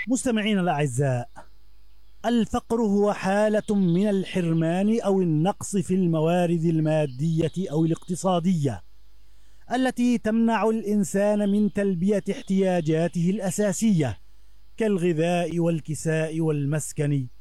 مستمعينا الأعزاء، الفقر هو حالة من الحرمان أو النقص في الموارد المادية أو الاقتصادية التي تمنع الإنسان من تلبية احتياجاته الأساسية كالغذاء والكساء والمسكن